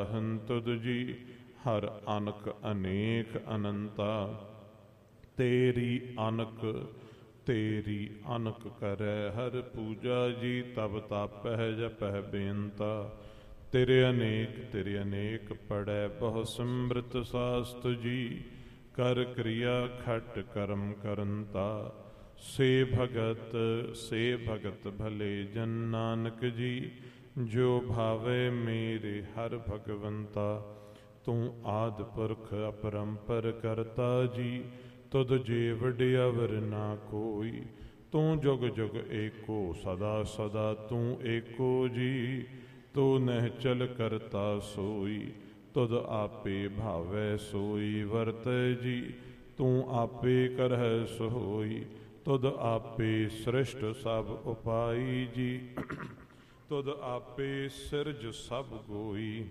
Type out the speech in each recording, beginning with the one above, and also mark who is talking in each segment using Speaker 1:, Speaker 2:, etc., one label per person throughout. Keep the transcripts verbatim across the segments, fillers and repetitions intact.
Speaker 1: ਹਨ ਤੁਧ ਜੀ ਹਰ ਅਨਕ ਅਨੇਕ ਅਨੰਤਾ। ਤੇਰੀ ਅਨਕ ਤੇਰੀ ਅਨਕ ਕਰੈ ਹਰ ਪੂਜਾ ਜੀ, ਤਬ ਤਾਪਹਿ ਜਪਹਿ ਬੇਨਤਾ। ਤੇਰੇ ਅਨੇਕ ਤੇਰੇ ਅਨੇਕ ਪੜੈ ਬਹੁ ਸਿਮਰਤ ਸਾਸਤ ਜੀ, ਕਰ ਕਿਰਿਆ ਖਟ ਕਰਮ ਕਰੰਤਾ। ਸੇ ਭਗਤ ਸੇ ਭਗਤ ਭਲੇ ਜਨ ਨਾਨਕ ਜੀ, ਜੋ ਭਾਵੇ ਮੇਰੇ ਹਰ ਭਗਵੰਤਾ। ਤੂੰ ਆਦਿ ਪੁਰਖ ਅਪਰੰਪਰ ਕਰਤਾ ਜੀ, ਤੁਧ ਜੇ ਵਡਿਆਵਰ ਨਾ ਕੋਈ। ਤੂੰ ਜੁਗ ਜੁਗ ਏਕੋ ਸਦਾ ਸਦਾ ਤੂੰ ਏਕੋ ਜੀ, ਤੂੰ ਨਿਹਚਲ ਕਰਤਾ ਸੋਈ। ਤੁਧ ਆਪੇ ਭਾਵੈ ਸੋਈ ਵਰਤੈ ਜੀ, ਤੂੰ ਆਪੇ ਕਰਹਿ ਸੋਈ। ਤੁਧ ਆਪੇ ਸ੍ਰਿਸ਼ਟ ਸਭ ਉਪਾਈ ਜੀ, ਤੁਧ ਆਪੇ ਸਿਰਜ ਸਭ ਗੋਈ।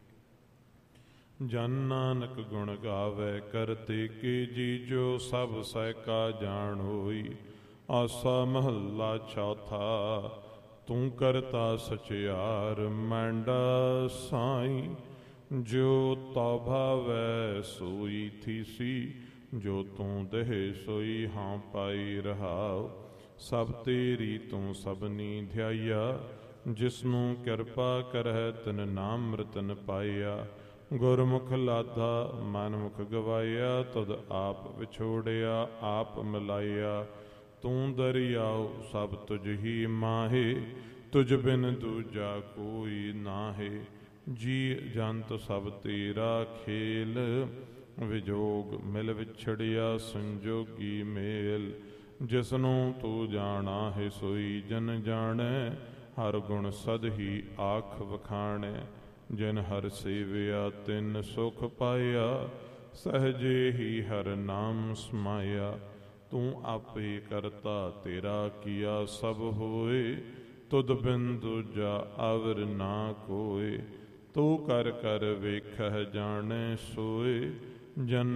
Speaker 1: ਜਨ ਨਾਨਕ ਗੁਣ ਗਾਵੇ ਕਰਤੇ ਕੇ ਜੀ, ਜੋ ਸਭ ਸਹਿਕਾ ਜਾਣ ਹੋਈ। ਆਸਾ ਮਹੱਲਾ ਚੌਥਾ। ਤੂੰ ਕਰਤਾ ਸਚਿਆਰ ਮੈਂਡਾ ਸਾਈ, ਜੋ ਤਉ ਭਾਵੈ ਸੋਈ ਥੀਸੀ। ਜੋ ਤੂੰ ਦੇਹ ਸੋਈ ਹਾਂ ਪਾਈ ਰਹਾਉ, ਸਭ ਤੇਰੀ ਤੂੰ ਸਭਨੀ ਧਿਆਇਆ। ਜਿਸਨੂੰ ਕਿਰਪਾ ਕਰਹਿ ਤਿਨ ਨਾਮ ਰਤਨ ਪਾਇਆ। ਗੁਰਮੁਖ ਲਾਧਾ ਮਨਮੁਖ ਗਵਾਇਆ, ਤੁਧ ਆਪ ਵਿਛੋੜਿਆ ਆਪ ਮਿਲਾਇਆ। ਤੂੰ ਦਰਿਆਉ ਸਭ ਤੁਝ ਹੀ ਮਾਹੇ, ਤੁਝ ਬਿਨ ਦੂਜਾ ਕੋਈ ਨਾਹੇ। ਜੀ ਜੰਤ ਸਭ ਤੇਰਾ ਖੇਲ, ਵਿਜੋਗ ਮਿਲ ਵਿਛੜਿਆ ਸੰਜੋਗੀ ਮੇਲ। ਜਿਸਨੂੰ ਤੂੰ ਜਾਣਾ ਹੈ ਸੋਈ ਜਨ ਜਾਣੈ, ਹਰ ਗੁਣ ਸਦ ਹੀ ਆਖ ਵਖਾਣੈ। ਜਿਨ ਹਰ ਸੇਵਿਆ ਤਿਨ ਸੁਖ ਪਾਇਆ, ਸਹਜੇ ਹੀ ਹਰ ਨਾਮ ਸਮਾਇਆ। ਤੂੰ ਆਪੇ ਕਰਤਾ ਤੇਰਾ ਕੀਆ ਸਭ ਹੋਏ, ਤੁਧ ਬਿਨ ਦੂਜਾ ਅਵਰ ਨਾ ਕੋਇ। ਤੂੰ ਕਰ ਕਰ ਵੇਖਹਿ ਜਾਣੈ ਸੋਏ, ਜਨ